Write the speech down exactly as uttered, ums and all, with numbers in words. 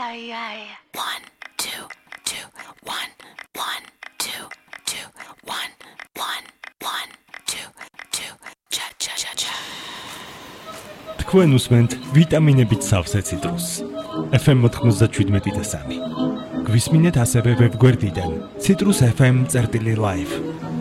ai, ai. One, two, two, one, one, two, two, one, one, one, two, two, cha cha cha cha. თქვენ უსმენთ ვიტამინებით სავსე ციტრუსს. ეფ ემ ninety-seven და three. გვისმინეთ ასევე ვებგვერდიდან citrus f m წერტილი live.